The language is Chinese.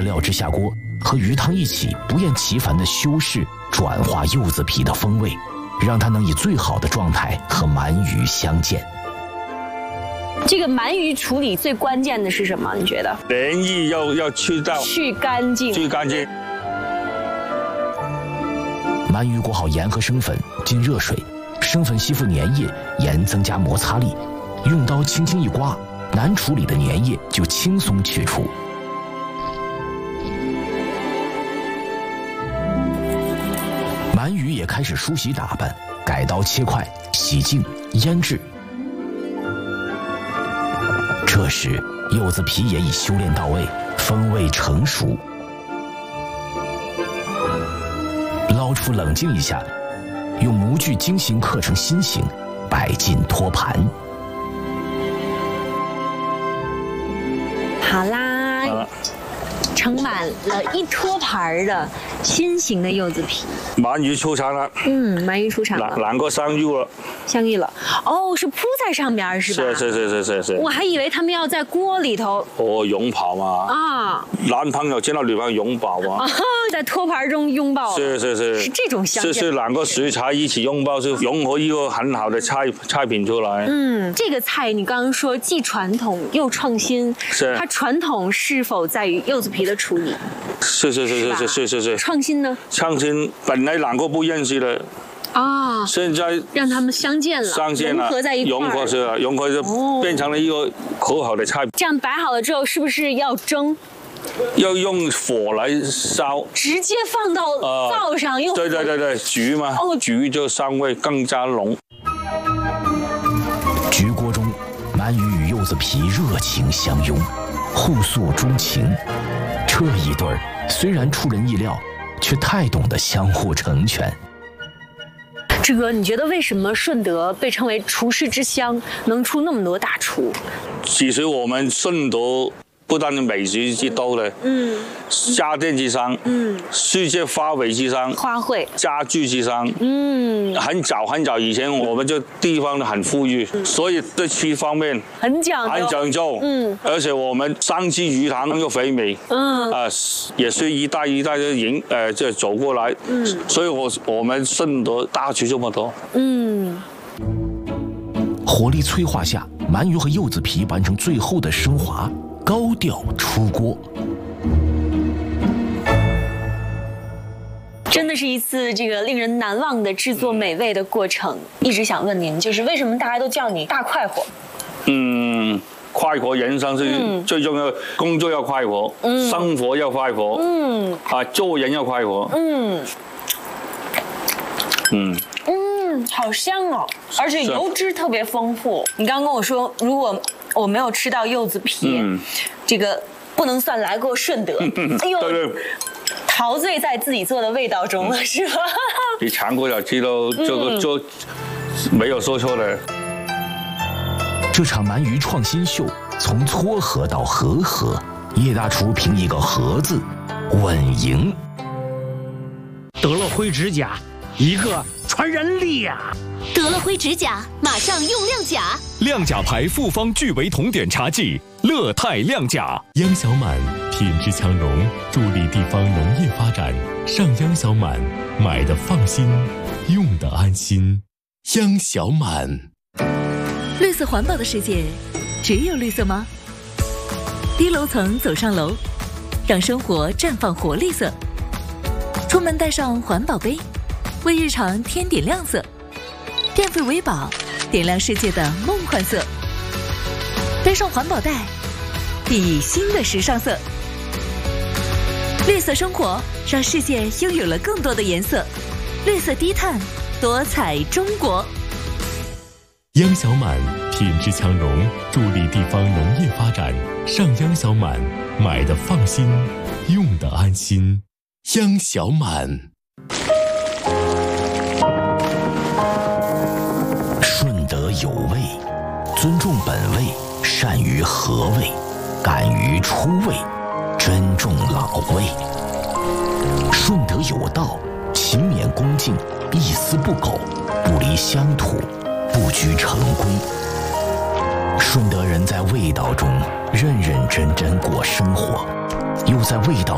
料汁下锅，和鱼汤一起不厌其烦地修饰、转化柚子皮的风味，让它能以最好的状态和鳗鱼相见。 这个鳗鱼处理最关键的是什么？你觉得？ 黏液要去掉， 去干净。 去干净。 鳗鱼裹好盐和生粉，进热水，生粉吸附粘液，盐增加摩擦力，用刀轻轻一刮，难处理的粘液就轻松去除。鳗鱼也开始梳洗打扮，改刀切块，洗净，腌制。这时，柚子皮也已修炼到位，风味成熟。捞出冷静一下，用模具精心刻成心形，摆进托盘。 好啦，盛满了一托盘的心形的柚子皮。 鳗鱼出场了。 鳗鱼出场了。 两个香芋了。 香芋了。哦，是铺在上边是吧？ 是。 我还以为他们要在锅里头。 拥抱嘛。 啊。 男朋友见到女朋友拥抱嘛。 在托盘中拥抱。 是这种相见。 是两个食材一起拥抱，是融合一个很好的菜品出来。 这个菜你刚刚说既传统又创新， 是它传统是否在于柚子皮的处理？ 是。 创新呢？ 创新本来两个不认识的。现在让他们相见了，融合在一块儿， 融合就变成了一个可好的菜。 这样摆好了之后，是不是要蒸？ 要用火来烧， 直接放到灶上用。 对，焗嘛，焗就香味更加浓。 焗锅中，鳗鱼与柚子皮热情相拥，互诉衷情。这一对儿虽然出人意料，却太懂得相互成全。 志哥，你觉得为什么顺德被称为厨师之乡，能出那么多大厨？ 其实我们顺德不但是美食之都的，家电之乡，世界花卉之乡， 花卉， 家具之乡，很早以前我们这地方很富裕，所以对吃方面很讲究，而且我们山区鱼塘又肥美，也是一代一代的这走过来，所以我们顺德大厨这么多， 火力催化下，鳗鱼和柚子皮完成最后的升华。高调出锅， 真的是一次这个令人难忘的制作美味的过程。一直想问您，就是为什么大家都叫你大快活？ 快活人生是最重要，工作要快活，生活要快活，做人要快活， 好香哦，而且油脂特别丰富。你刚刚跟我说，如果我没有吃到柚子皮，这个不能算来过顺德。哎呦，陶醉在自己做的味道中了，是吧？ 你尝过了知道，这个就没有说错的。 这场鳗鱼创新秀从撮合到和合，叶大厨凭一个“和”字稳赢。 得了灰指甲，一个传染力呀！ 得了灰指甲，马上用亮甲。 亮甲牌复方聚维酮碘茶剂，乐泰亮甲。央小满品质强融，助力地方农业发展。上央小满，买的放心，用的安心。央小满。 绿色环保的世界，只有绿色吗？低楼层走上楼，让生活绽放活力色。出门带上环保杯，为日常添点亮色。电费为宝，点亮世界的梦幻色。背上环保袋，熠熠新的时尚色。绿色生活，让世界拥有了更多的颜色。绿色低碳，多彩中国。 央小满品质强融，助力地方农业发展。上央小满，买的放心，用的安心。央小满。 顺德有味，尊重本味，善于和味，敢于出味，珍重老味。顺德有道，勤勉恭敬，一丝不苟，不离乡土，不拘成规。顺德人在味道中认认真真过生活，又在味道